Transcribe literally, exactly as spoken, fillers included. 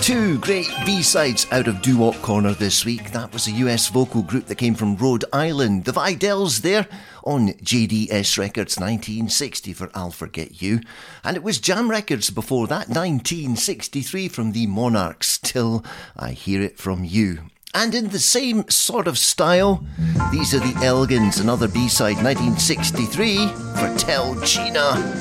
Two great B-sides out of Doo-Wop Corner this week. That was a U S vocal group that came from Rhode Island. The Vidells there on J D S Records nineteen sixty for I'll Forget You. And it was Jam Records before that, nineteen sixty-three, from the Monarchs, Till I Hear It From You. And in the same sort of style, these are the Elgins, another B-side, nineteen sixty-three, for Tell Gina.